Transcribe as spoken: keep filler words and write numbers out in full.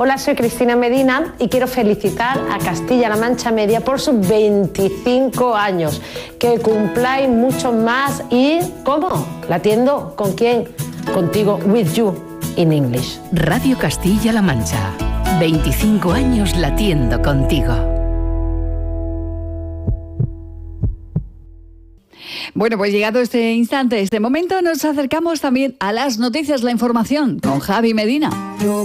Hola, soy Cristina Medina y quiero felicitar a Castilla-La Mancha Media por sus veinticinco años. Que cumpláis muchos más y ¿cómo? ¿La atiendo? ¿Con quién? Contigo, with you, in English. Radio Castilla-La Mancha. veinticinco años latiendo contigo. Bueno, pues llegado este instante, este momento, nos acercamos también a las noticias, la información con Javi Medina.